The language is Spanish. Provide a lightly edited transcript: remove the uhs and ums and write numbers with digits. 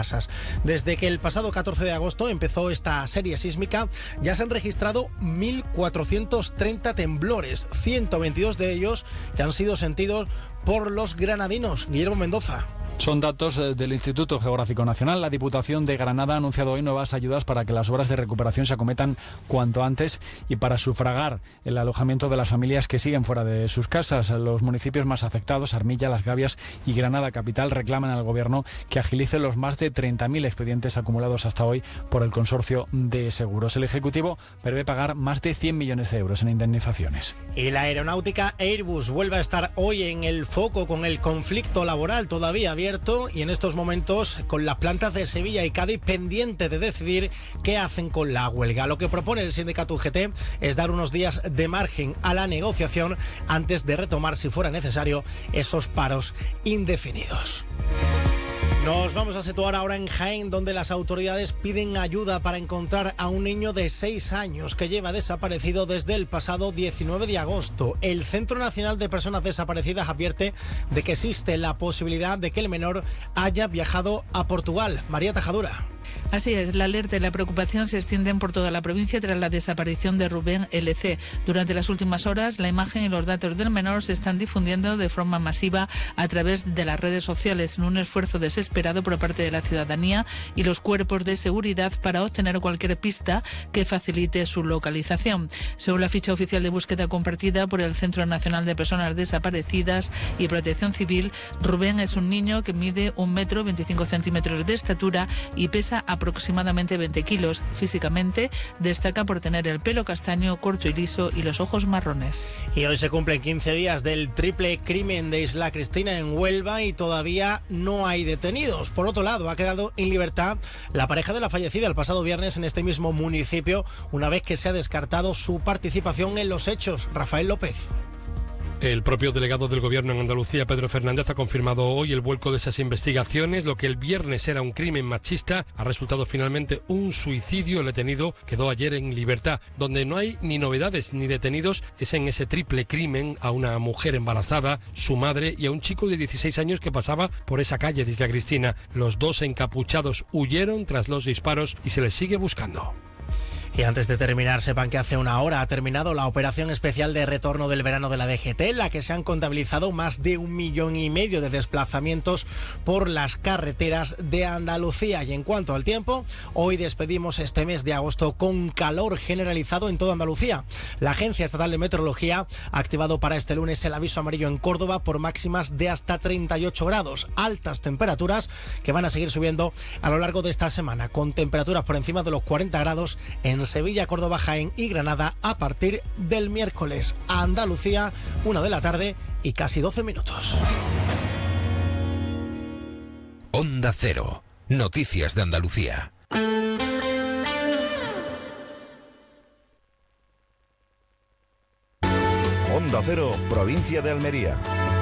casas. Desde que el pasado 14 de agosto empezó esta serie sísmica, ya se han registrado 1.430 temblores, 122 de ellos que han sido sentidos por los granadinos. Guillermo Mendoza. Son datos del Instituto Geográfico Nacional. La Diputación de Granada ha anunciado hoy nuevas ayudas para que las obras de recuperación se acometan cuanto antes y para sufragar el alojamiento de las familias que siguen fuera de sus casas. Los municipios más afectados, Armilla, Las Gavias y Granada Capital, reclaman al Gobierno que agilice los más de 30.000 expedientes acumulados hasta hoy por el Consorcio de Seguros. El Ejecutivo prevé pagar más de 100 millones de euros en indemnizaciones. Y la aeronáutica Airbus vuelve a estar hoy en el foco con el conflicto laboral todavía abierto y en estos momentos con las plantas de Sevilla y Cádiz pendiente de decidir qué hacen con la huelga. Lo que propone el sindicato UGT es dar unos días de margen a la negociación antes de retomar, si fuera necesario, esos paros indefinidos. Nos vamos a situar ahora en Jaén, donde las autoridades piden ayuda para encontrar a un niño de 6 años que lleva desaparecido desde el pasado 19 de agosto. El Centro Nacional de Personas Desaparecidas advierte de que existe la posibilidad de que el menor haya viajado a Portugal. María Tajadura. Así es, la alerta y la preocupación se extienden por toda la provincia tras la desaparición de Rubén LC. Durante las últimas horas, la imagen y los datos del menor se están difundiendo de forma masiva a través de las redes sociales en un esfuerzo desesperado por parte de la ciudadanía y los cuerpos de seguridad para obtener cualquier pista que facilite su localización. Según la ficha oficial de búsqueda compartida por el Centro Nacional de Personas Desaparecidas y Protección Civil, Rubén es un niño que mide 1 metro 25 centímetros de estatura y pesa aproximadamente 20 kilos. Físicamente destaca por tener el pelo castaño, corto y liso y los ojos marrones. Y hoy se cumplen 15 días del triple crimen de Isla Cristina en Huelva y todavía no hay detenidos. Por otro lado, ha quedado en libertad la pareja de la fallecida el pasado viernes en este mismo municipio, una vez que se ha descartado su participación en los hechos. Rafael López. El propio delegado del Gobierno en Andalucía, Pedro Fernández, ha confirmado hoy el vuelco de esas investigaciones. Lo que el viernes era un crimen machista ha resultado finalmente un suicidio. El detenido quedó ayer en libertad. Donde no hay ni novedades ni detenidos es en ese triple crimen a una mujer embarazada, su madre y a un chico de 16 años que pasaba por esa calle de Isla Cristina. Los dos encapuchados huyeron tras los disparos y se les sigue buscando. Y antes de terminar, sepan que hace una hora ha terminado la operación especial de retorno del verano de la DGT, en la que se han contabilizado más de 1,5 millones de desplazamientos por las carreteras de Andalucía. Y en cuanto al tiempo, hoy despedimos este mes de agosto con calor generalizado en toda Andalucía. La Agencia Estatal de Meteorología ha activado para este lunes el aviso amarillo en Córdoba por máximas de hasta 38 grados. Altas temperaturas que van a seguir subiendo a lo largo de esta semana, con temperaturas por encima de los 40 grados en Sevilla, Córdoba, Jaén y Granada a partir del miércoles. A Andalucía, 1 de la tarde y casi 12 minutos. Onda Cero. Noticias de Andalucía. Onda Cero, provincia de Almería.